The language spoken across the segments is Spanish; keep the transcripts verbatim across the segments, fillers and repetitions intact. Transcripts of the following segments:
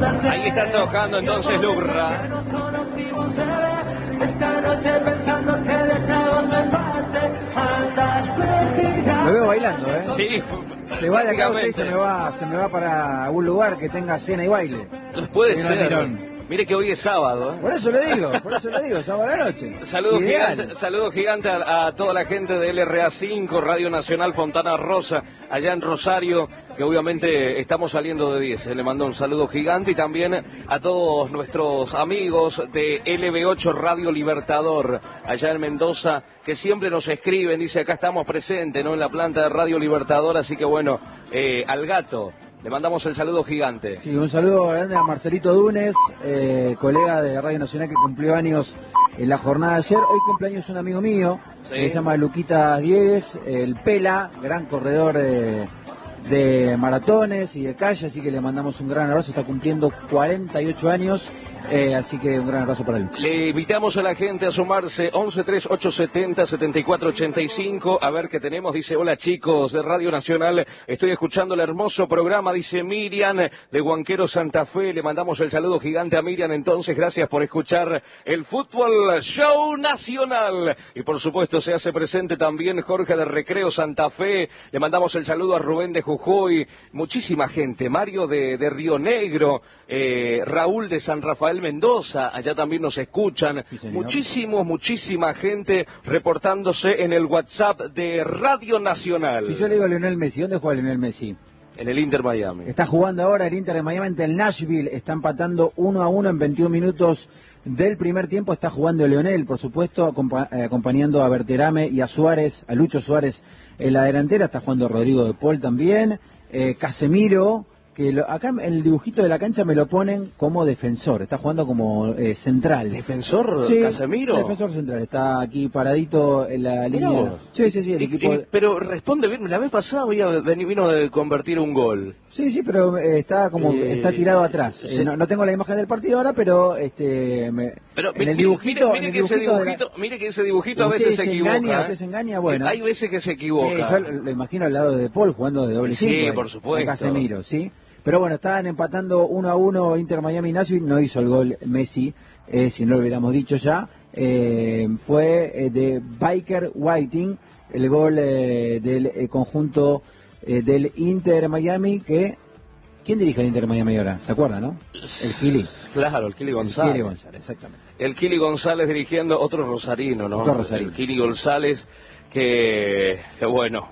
Ahí están tocando entonces Lurra. Esta noche pensando que de tragos me pase, andas perdida. Lo veo bailando, ¿eh? Sí. Se va de acá usted y se me va, se me va para algún lugar que tenga cena y baile. Puede Señor ser. Almirón. Mire que hoy es sábado, ¿eh? Por eso le digo, por eso le digo, sábado a la noche. Saludos Ideal. gigante, saludo gigante a, a toda la gente de L R A cinco, Radio Nacional Fontana Rosa, allá en Rosario, que obviamente estamos saliendo de diez. Le mando un saludo gigante y también a todos nuestros amigos de L B ocho Radio Libertador, allá en Mendoza, que siempre nos escriben, dice acá estamos presentes, ¿no? En la planta de Radio Libertador, así que bueno, eh, al gato. Le mandamos el saludo gigante. Sí, un saludo grande a Marcelito Dunes, eh, colega de Radio Nacional que cumplió años en la jornada de ayer. Hoy cumpleaños un amigo mío, sí. que se llama Luquita Diegues, el Pela, gran corredor de, de maratones y de calle, así que le mandamos un gran abrazo. Está cumpliendo cuarenta y ocho años, eh, así que un gran abrazo para él. Le invitamos a la gente a sumarse once tres ocho setenta setenta y cuatro ochenta y cinco. A ver qué tenemos. Dice, hola chicos de Radio Nacional, estoy escuchando el hermoso programa, dice Miriam de Huanquero Santa Fe. Le mandamos el saludo gigante a Miriam, entonces gracias por escuchar el Fútbol Show Nacional. Y por supuesto se hace presente también Jorge de Recreo Santa Fe. Le mandamos el saludo a Rubén de Jujuy, muchísima gente, Mario de, de Río Negro, eh, Raúl de San Rafael Mendoza, allá también nos escuchan, sí, muchísimos, muchísima gente reportándose en el WhatsApp de Radio Nacional. Si yo le digo a Lionel Messi, ¿dónde juega Lionel Messi? En el Inter Miami. Está jugando ahora el Inter de Miami ante el Nashville, está empatando uno a uno en veintiún minutos del primer tiempo. Está jugando Lionel, por supuesto, acompa eh, acompañando a Berterame y a Suárez, a Lucho Suárez en la delantera. Está jugando Rodrigo de Paul también, eh, Casemiro, que lo, acá en el dibujito de la cancha me lo ponen como defensor, está jugando como eh, central. ¿Defensor sí, Casemiro? Defensor central, está aquí paradito en la línea. No. Sí, sí, sí, el y, equipo... y, pero responde bien, la vez pasada había veni- vino de convertir un gol. Sí, sí, pero eh, está como Eh, está tirado atrás. Eh, se... no, no tengo la imagen del partido ahora, pero este me, pero, en el dibujito, mire, mire, en el que ese dibujito, dibujito la... mire que ese dibujito a usted veces se, se equivoca. engaña, ¿eh? usted se engaña, bueno. Hay veces que se equivoca. Sí, yo lo, lo imagino al lado de Paul jugando de doble Sí, cinco. por ahí, supuesto. con Casemiro, sí. Pero bueno, estaban empatando uno a uno Inter Miami Nashville, no hizo el gol Messi, eh, si no lo hubiéramos dicho ya. Eh, fue eh, de Biker Whiting, el gol eh, del eh, conjunto eh, del Inter Miami, que... ¿Quién dirige el Inter Miami ahora? ¿Se acuerda, no? El Kili. Claro, el Kili González. El Kili González, exactamente. El Kili González dirigiendo otro rosarino, ¿no? Otro rosarino. El Kili González, que, que bueno,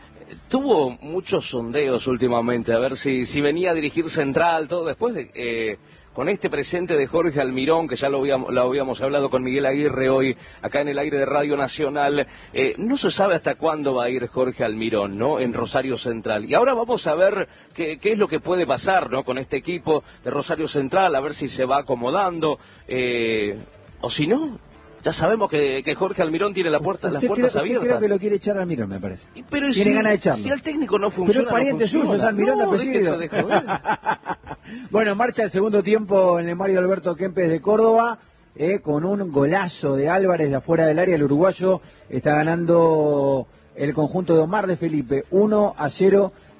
tuvo muchos sondeos últimamente, a ver si, si venía a dirigir Central, todo después de... Eh, con este presente de Jorge Almirón, que ya lo habíamos, lo habíamos hablado con Miguel Aguirre hoy, acá en el aire de Radio Nacional, eh, no se sabe hasta cuándo va a ir Jorge Almirón, ¿no?, en Rosario Central. Y ahora vamos a ver qué, qué es lo que puede pasar, ¿no?, con este equipo de Rosario Central, a ver si se va acomodando, eh, o si no... Ya sabemos que, que Jorge Almirón tiene la puerta, las puertas creo, abiertas. Usted creo que lo quiere echar a Almirón, me parece. Pero tiene si, ganas de echarlo. Si el técnico no funciona, pero es pariente no suyo, es Almirón de no, apellido. de joder. Bueno, en marcha el segundo tiempo en el Mario Alberto Kempes de Córdoba, eh, con un golazo de Álvarez de afuera del área. El uruguayo está ganando el conjunto de Omar de Felipe uno a cero